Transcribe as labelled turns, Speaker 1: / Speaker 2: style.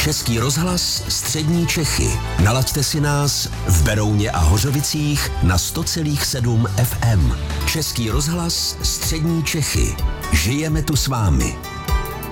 Speaker 1: Český rozhlas Střední Čechy. Nalaďte si nás v Berouně a Hořovicích na 100,7 FM. Český rozhlas Střední Čechy. Žijeme tu s vámi.